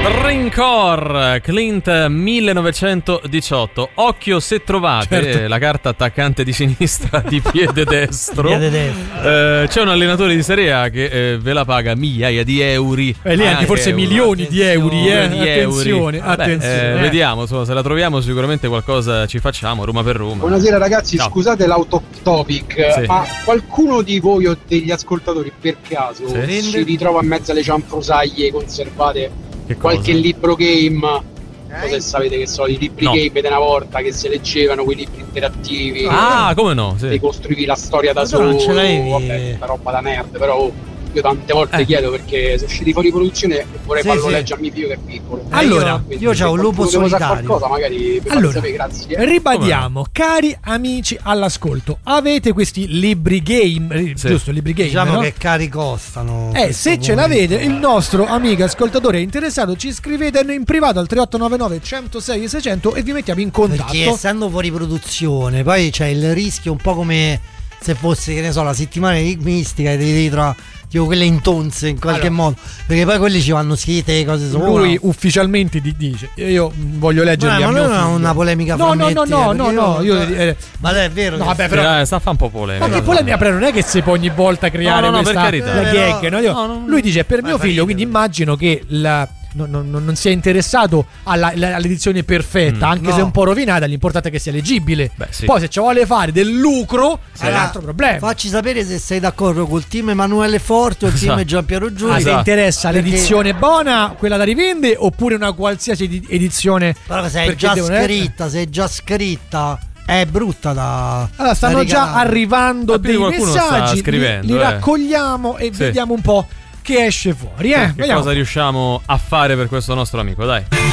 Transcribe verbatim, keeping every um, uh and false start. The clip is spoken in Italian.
Rincore, Clint millenovecentodiciotto. Occhio se trovate certo. la carta attaccante di sinistra di piede destro. Piede destro. Eh, c'è un allenatore di Serie A che eh, ve la paga migliaia di euro. E lì anche forse euro. milioni di euro. Eh. Di attenzione, euro. Vabbè, attenzione. Eh, vediamo, insomma, se la troviamo sicuramente qualcosa ci facciamo, Roma per Roma. Buonasera ragazzi, Ciao. Scusate l'autotopic, sì. ma qualcuno di voi o degli ascoltatori per caso sì. si ritrova in mezzo alle cianfrusaglie conservate che qualche cosa? libro game? Non so se sapete che so, i libri no. game di una volta che si leggevano, quei libri interattivi. Ah, come no? Sì. Ti costruivi la storia da ma solo. non ce l'avevi. Vabbè, tutta roba da nerd, però oh, io tante volte eh. chiedo perché sono usciti fuori produzione e vorrei sì, farlo sì. leggere a mio figlio che è piccolo. Allora, Quindi, io c'ho un lupo solitario. Qualcosa, magari per allora, sapere, grazie. Eh. ribadiamo, cari amici all'ascolto, avete questi libri game, sì. giusto, libri game, diciamo no? che cari costano. Eh, se ce l'avete, il nostro amico ascoltatore è interessato, ci scrivete in privato al tre otto nove nove uno zero sei sei zero zero e vi mettiamo in contatto. Perché essendo fuori produzione, poi c'è il rischio un po' come se fosse, che ne so, la settimana enigmistica e devi ritrovare tipo quelle intonse in qualche allora. modo, perché poi quelli ci vanno scritte cose sopra. Lui ufficialmente ti dice io voglio leggerli ma, a ma mio non è una polemica no no no no no no io, eh, ma è vero no, che vabbè, però, eh, sta a fare un po' polemica. Ma che polemica, però non è che si può ogni volta creare no, no, no, questa per carità. la gag, no? Io, no, no, lui dice per mio figlio, ridere. quindi immagino che la Non, non, non si è interessato alla, all'edizione perfetta, mm, anche no. se un po' rovinata, l'importante è che sia leggibile. Beh, sì. Poi se ci vuole fare del lucro sì. è un allora, altro problema. Facci sapere se sei d'accordo col team Emanuele Forte o il esatto. team Giampiero Giulio. Ah, esatto. ti interessa perché... l'edizione buona, quella da rivendere, oppure una qualsiasi edizione? Però se è già scritta, eh? se è già scritta è brutta da allora stanno da già arrivando ah, dei messaggi, li, li eh. raccogliamo e sì. vediamo un po' che esce fuori, eh? Che cosa riusciamo a fare per questo nostro amico, dai.